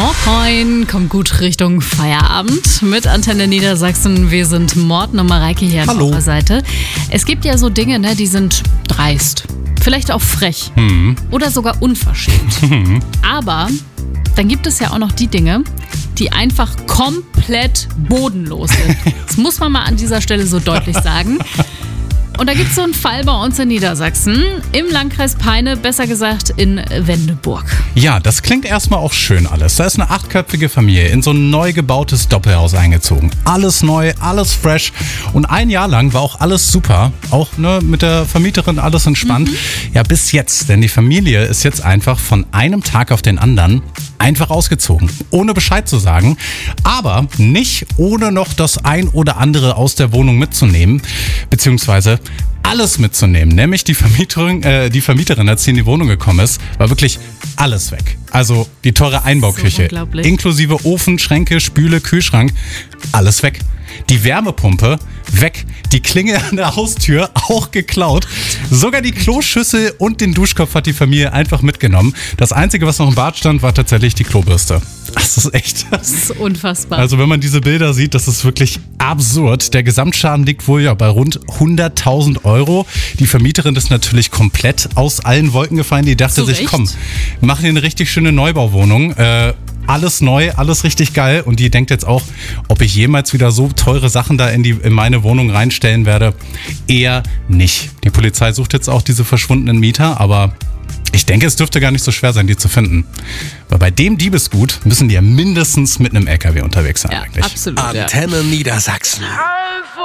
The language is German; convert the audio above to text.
Moin, kommt gut Richtung Feierabend mit Antenne Niedersachsen. Wir sind Morten und Mareike hier an eurer Seite. Es gibt ja so Dinge, ne, die sind dreist, vielleicht auch frech oder sogar unverschämt. Aber dann gibt es ja auch noch die Dinge, die einfach komplett bodenlos sind. Das muss man mal an dieser Stelle so deutlich sagen. Und da gibt es so einen Fall bei uns in Niedersachsen, im Landkreis Peine, besser gesagt in Wendeburg. Ja, das klingt erstmal auch schön alles. Da ist eine 8-köpfige Familie in so ein neu gebautes Doppelhaus eingezogen. Alles neu, alles fresh und ein Jahr lang war auch alles super. Auch mit der Vermieterin alles entspannt. Ja, bis jetzt, denn die Familie ist jetzt einfach von einem Tag auf den anderen einfach ausgezogen, ohne Bescheid zu sagen, aber nicht ohne noch das ein oder andere aus der Wohnung mitzunehmen, beziehungsweise alles mitzunehmen, nämlich die Vermieterin, als sie in die Wohnung gekommen ist, war wirklich alles weg. Also die teure Einbauküche, inklusive Ofen, Schränke, Spüle, Kühlschrank, alles weg. Die Wärmepumpe weg, die Klingel an der Haustür auch geklaut. Sogar die Kloschüssel und den Duschkopf hat die Familie einfach mitgenommen. Das Einzige, was noch im Bad stand, war tatsächlich die Klobürste. Das ist echt. Das ist unfassbar. Also wenn man diese Bilder sieht, das ist wirklich absurd. Der Gesamtschaden liegt wohl ja bei rund 100.000 Euro. Die Vermieterin ist natürlich komplett aus allen Wolken gefallen. Die dachte sich, komm, wir machen hier eine richtig schöne Neubauwohnung. Alles neu, alles richtig geil. Und die denkt jetzt auch, ob ich jemals wieder so teure Sachen da in meine Wohnung reinstellen werde. Eher nicht. Die Polizei sucht jetzt auch diese verschwundenen Mieter, aber ich denke, es dürfte gar nicht so schwer sein, die zu finden. Weil bei dem Diebesgut müssen die ja mindestens mit einem LKW unterwegs sein. Ja, eigentlich. Absolut. Antenne Niedersachsen.